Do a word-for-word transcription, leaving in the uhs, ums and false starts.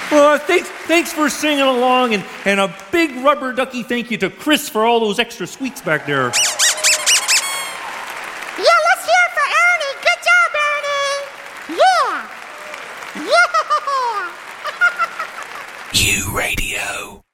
Uh, thanks, thanks for singing along, and, and a big rubber ducky thank you to Chris for all those extra sweets back there. Yeah, let's hear it for Ernie. Good job, Ernie. Yeah. Yeah. U Radio.